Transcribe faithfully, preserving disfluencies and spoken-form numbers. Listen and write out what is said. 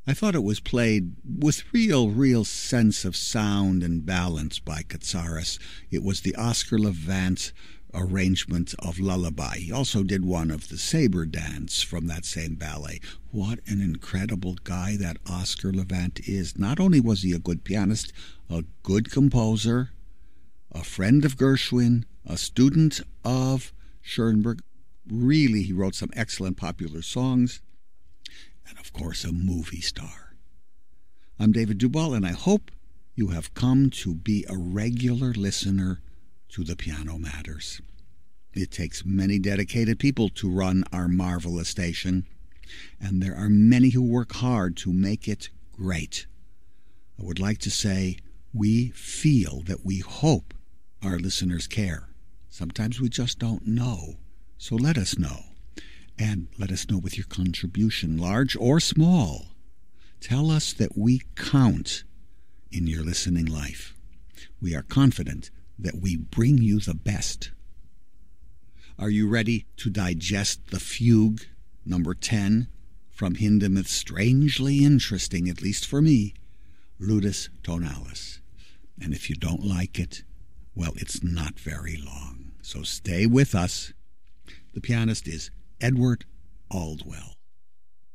I thought it was played with real, real sense of sound and balance by Katsaris. It was the Oscar Levant arrangement of Lullaby. He also did one of the Saber Dance from that same ballet. What an incredible guy that Oscar Levant is. Not only was he a good pianist, a good composer, a friend of Gershwin, a student of Schoenberg. Really, he wrote some excellent popular songs. And of course, a movie star. I'm David Dubal, and I hope you have come to be a regular listener to The Piano Matters. It takes many dedicated people to run our marvelous station, and there are many who work hard to make it great. I would like to say we feel that we hope our listeners care. Sometimes we just don't know, so let us know. And let us know with your contribution, large or small. Tell us that we count in your listening life. We are confident that we bring you the best. Are you ready to digest the fugue, number ten, from Hindemith's strangely interesting, at least for me, Ludus Tonalis? And if you don't like it, well, it's not very long. So stay with us. The pianist is Edward Aldwell.